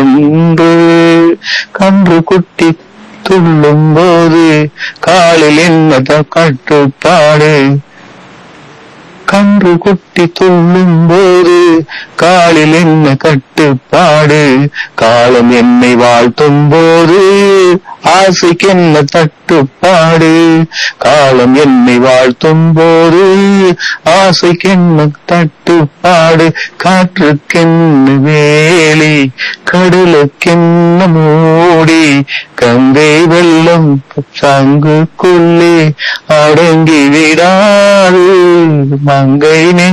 ஒன்று. கன்று குட்டி துள்ளும் போது காலில் என்ன கட்டுப்பாடு. கன்று குட்டி துள்ளும் போது காலில் என்ன கட்டுப்பாடு. காலம் என்னை வாழ்த்தும் போது ஆசைக்கு என்ன தட்டுப்பாடு. காலம் என்னை வாழ்த்தும் போது ஆசைக்கு என்ன தட்டுப்பாடு. காற்றுக்கென்ன வேலி, கடலுக்கென்ன மூடி, கங்கை வெள்ளம் சங்குக்குள்ளே அடங்கி விடாது மங்கை